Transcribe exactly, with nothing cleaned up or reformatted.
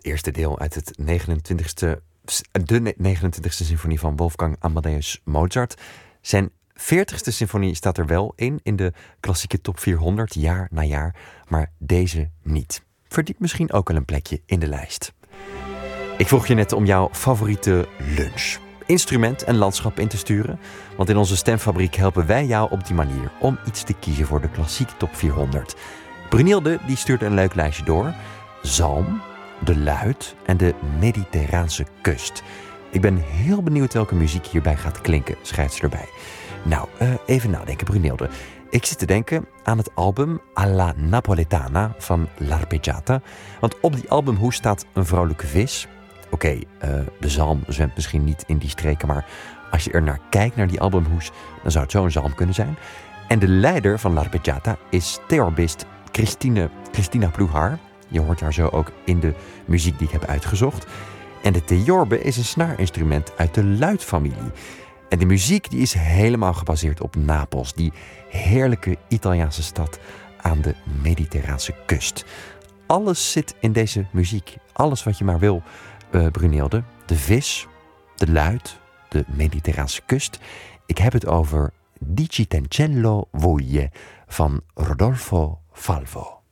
eerste deel uit het negenentwintigste, de negenentwintigste symfonie van Wolfgang Amadeus Mozart. Zijn veertigste symfonie staat er wel in, in de klassieke top vierhonderd, jaar na jaar. Maar deze niet. Verdient misschien ook wel een plekje in de lijst. Ik vroeg je net om jouw favoriete lunch, instrument en landschap in te sturen. Want in onze stemfabriek helpen wij jou op die manier om iets te kiezen voor de klassieke top vierhonderd. Brunilde die stuurt een leuk lijstje door. Zalm, de Luit en de Mediterraanse kust. Ik ben heel benieuwd welke muziek hierbij gaat klinken, schrijft ze erbij. Nou, uh, even nadenken, Brunilde. Ik zit te denken aan het album Alla Napoletana van L'Arpeggiata. Want op die albumhoes staat een vrolijke vis. Oké, okay, uh, de zalm zwemt misschien niet in die streken, maar als je er naar kijkt, naar die albumhoes, dan zou het zo een zalm kunnen zijn. En de leider van L'Arpeggiata is theorbist Christine, Christina Pluhar. Je hoort haar zo ook in de muziek die ik heb uitgezocht. En de theorbe is een snaarinstrument uit de luitfamilie. En de muziek die is helemaal gebaseerd op Napels, die heerlijke Italiaanse stad aan de Mediterraanse kust. Alles zit in deze muziek. Alles wat je maar wil, uh, Brunilde. De vis, de luit, de Mediterraanse kust. Ik heb het over Di Citancello Voglie van Rodolfo Falvo.